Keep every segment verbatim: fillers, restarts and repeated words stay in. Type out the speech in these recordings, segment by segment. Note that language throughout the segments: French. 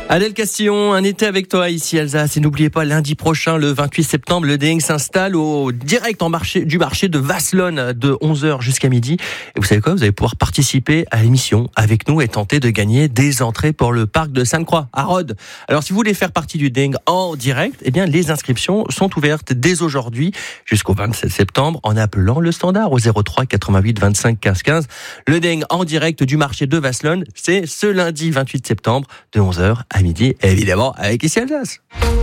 Adèle Castillon, un été avec toi ici Alsace. Et n'oubliez pas, lundi prochain, le vingt-huit septembre, le D E N G s'installe au direct en marché, du marché de Vasselonne de onze heures jusqu'à midi. Et vous savez quoi, vous allez pouvoir participer à l'émission avec nous et tenter de gagner des entrées pour le parc de Sainte-Croix à Rhodes. Alors si vous voulez faire partie du D E N G en direct, eh bien les inscriptions sont ouvertes dès aujourd'hui jusqu'au vingt-sept septembre en appelant le standard au zéro trois quatre-vingt-huit vingt-cinq quinze quinze. Le D E N G en direct du marché de Vasselonne, c'est ce lundi vingt-huit septembre de onze heures à midi, évidemment avec ici Alsace.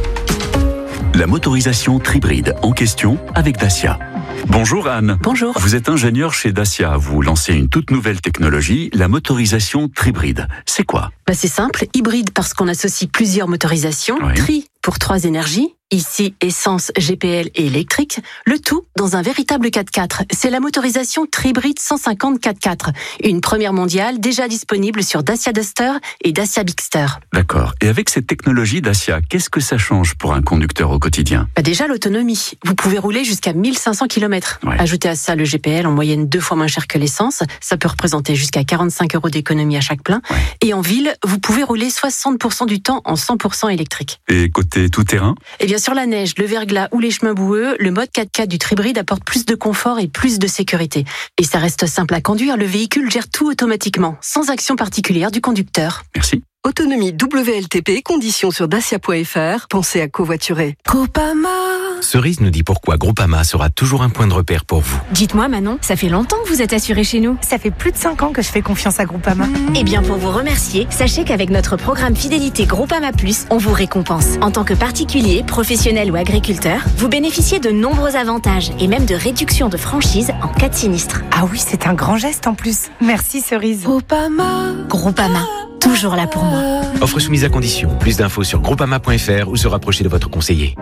La motorisation Tribride en question avec Dacia. Bonjour Anne. Bonjour. Vous êtes ingénieure chez Dacia. Vous lancez une toute nouvelle technologie, la motorisation Tribride. C'est quoi ? Bah c'est simple, hybride parce qu'on associe plusieurs motorisations, Oui. tri pour trois énergies, ici essence, G P L et électrique, le tout dans un véritable quatre-quatre. C'est la motorisation Tribride cent cinquante quatre-quatre, une première mondiale déjà disponible sur Dacia Duster et Dacia Bigster. D'accord. Et avec cette technologie Dacia, qu'est-ce que ça change pour un conducteur au quotidien ? Bah déjà l'autonomie, vous pouvez rouler jusqu'à mille cinq cents kilomètres. Ouais. Ajoutez à ça le G P L en moyenne deux fois moins cher que l'essence, ça peut représenter jusqu'à quarante-cinq euros d'économie à chaque plein. Ouais. Et en ville, vous pouvez rouler soixante pour cent du temps en cent pour cent électrique. Et côté tout-terrain ? Et bien sur la neige, le verglas ou les chemins boueux, le mode quatre-quatre du Tribride apporte plus de confort et plus de sécurité. Et ça reste simple à conduire, le véhicule gère tout automatiquement, sans action particulière du conducteur. Merci. Autonomie W L T P, conditions sur dacia point f r. Pensez à covoiturer. Groupama. Cerise nous dit pourquoi Groupama sera toujours un point de repère pour vous. Dites-moi Manon, ça fait longtemps que vous êtes assurée chez nous. Ça fait plus de cinq ans que je fais confiance à Groupama. Eh bien pour vous remercier, sachez qu'avec notre programme fidélité Groupama Plus, on vous récompense. En tant que particulier, professionnel ou agriculteur, vous bénéficiez de nombreux avantages et même de réductions de franchise en cas de sinistre. Ah oui, c'est un grand geste en plus. Merci Cerise. Groupama. Groupama, toujours là pour moi. Offre soumise à condition. Plus d'infos sur groupama point f r ou se rapprocher de votre conseiller.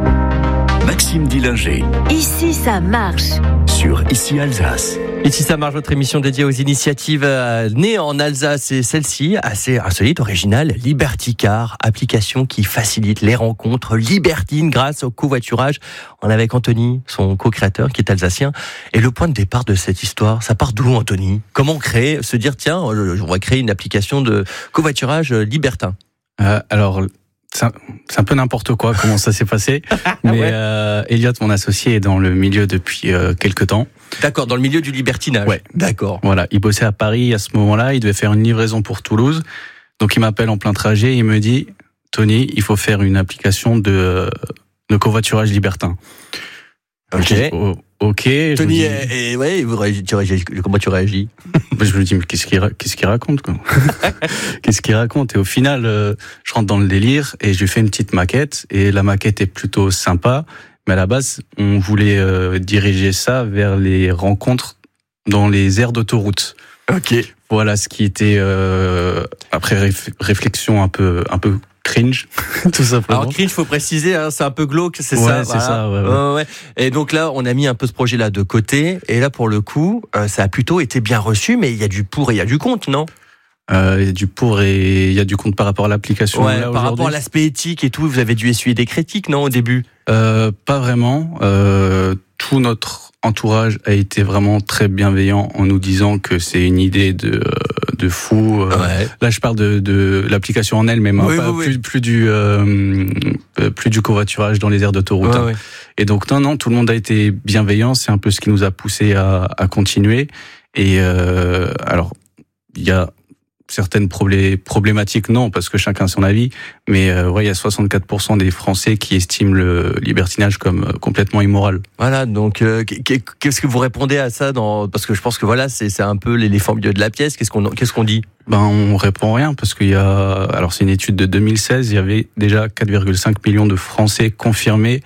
Maxime Dillinger Ici ça marche. sur Ici Alsace. Ici ça marche, votre émission dédiée aux initiatives euh, nées en Alsace, et celle-ci, assez insolite, originale, Liberty Car, application qui facilite les rencontres libertines grâce au covoiturage. On est avec Anthony, son co-créateur, qui est alsacien. Et le point de départ de cette histoire, ça part d'où, Anthony ? Comment créer, se dire, tiens, on va créer une application de covoiturage libertin ? Euh, alors, c'est un, c'est un peu n'importe quoi comment ça s'est passé, mais Ouais. euh, Elliot, mon associé, est dans le milieu depuis euh, quelques temps. D'accord, dans le milieu du libertinage. Ouais. D'accord. Voilà, il bossait à Paris à ce moment-là, il devait faire une livraison pour Toulouse, donc il m'appelle en plein trajet, et il me dit, Tony, il faut faire une application de, de covoiturage libertin. Ok. Je dis, oh, ok. je Tony, lui dis- et, et ouais, vous réagis- tu réagis- comment tu réagis ? Je me dis, mais qu'est-ce qu'il, ra- qu'est-ce qu'il raconte, quoi? Qu'est-ce qu'il raconte? Et au final, euh, je rentre dans le délire et je lui fais une petite maquette. Et la maquette est plutôt sympa. Mais à la base, on voulait euh, diriger ça vers les rencontres dans les aires d'autoroute. Ok. Voilà ce qui était, euh, après réf- réflexion un peu, un peu cringe, tout simplement. Alors cringe, faut préciser, hein, c'est un peu glauque, c'est Ouais, ça. c'est ça, ouais, ouais. Ouais, ouais. Et donc là, on a mis un peu ce projet-là de côté. Et là, pour le coup, euh, ça a plutôt été bien reçu, mais il y a du pour et il y a du contre, non ? Euh, il y a du pour et il y a du contre par rapport à l'application. Ouais. là, Par rapport à aujourd'hui. l'aspect éthique et tout, vous avez dû essuyer des critiques, non, au début ? Euh, pas vraiment. Euh, tout notre entourage a été vraiment très bienveillant en nous disant que c'est une idée de de fou. Euh, Ouais. Là, je parle de, de l'application en elle-même, hein, Oui, pas oui, plus, oui. plus du euh, plus du covoiturage dans les aires d'autoroute. Ouais, hein. ouais. Et donc non, non, tout le monde a été bienveillant. C'est un peu ce qui nous a poussé à, à continuer. Et euh, alors, il y a certaines problé- problématiques, non, parce que chacun a son avis, mais euh, ouais, il y a soixante-quatre pour cent des Français qui estiment le libertinage comme euh, complètement immoral. Voilà, donc euh, qu'est- qu'est-ce que vous répondez à ça dans... Parce que je pense que voilà, c'est c'est un peu l'éléphant au milieu de la pièce. Qu'est-ce qu'on qu'est-ce qu'on dit ? Ben, on répond rien, parce qu'il y a, alors c'est une étude de deux mille seize, il y avait déjà quatre virgule cinq millions de Français confirmés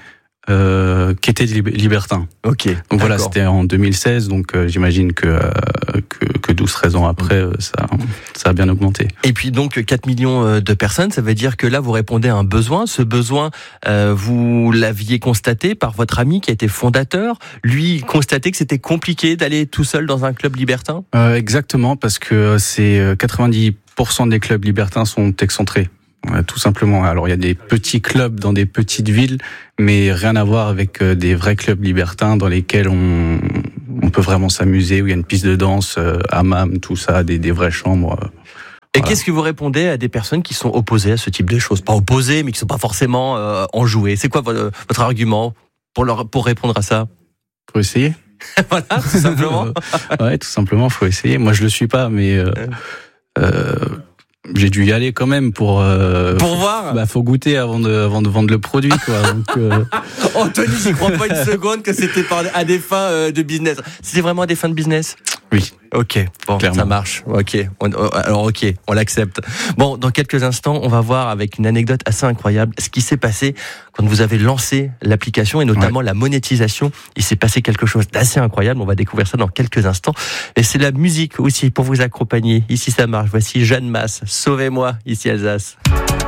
euh, qui étaient lib- libertins. Ok. Donc voilà, d'accord. c'était en deux mille seize, donc euh, j'imagine que, euh, que, que douze treize ans après, euh, ça, ça a bien augmenté. Et puis donc quatre millions de personnes, ça veut dire que là vous répondez à un besoin. Ce besoin, euh, vous l'aviez constaté par votre ami qui a été fondateur. Lui constatait que c'était compliqué d'aller tout seul dans un club libertin. Euh, exactement, parce que c'est euh, quatre-vingt-dix pour cent des clubs libertins sont excentrés. Ouais, tout simplement. Alors il y a des petits clubs dans des petites villes, mais rien à voir avec euh, des vrais clubs libertins dans lesquels on, on peut vraiment s'amuser, où il y a une piste de danse, euh, hammam, tout ça, des, des vraies chambres. Euh, Et Voilà. qu'est-ce que vous répondez à des personnes qui sont opposées à ce type de choses? Pas opposées, mais qui ne sont pas forcément euh, enjouées. C'est quoi votre, votre argument pour, leur, pour répondre à ça? Faut essayer. Voilà, tout simplement. Ouais, tout simplement, faut essayer. Moi, je le suis pas, mais euh, euh, j'ai dû y aller quand même pour. Euh, Pour voir. Bah, faut goûter avant de, avant de vendre le produit, quoi. Donc, euh, Anthony, j'y crois pas une seconde que c'était par- à des fins euh, de business. C'était vraiment à des fins de business? oui. Ok, bon, Clairement. ça marche. Ok, on, alors ok, on l'accepte. Bon, dans quelques instants, on va voir avec une anecdote assez incroyable ce qui s'est passé quand vous avez lancé l'application et notamment ouais. la monétisation. Il s'est passé quelque chose d'assez incroyable. On va découvrir ça dans quelques instants. Et c'est la musique aussi pour vous accompagner. Ici, ça marche. Voici Jeanne Masse. Sauvez-moi, ici Alsace.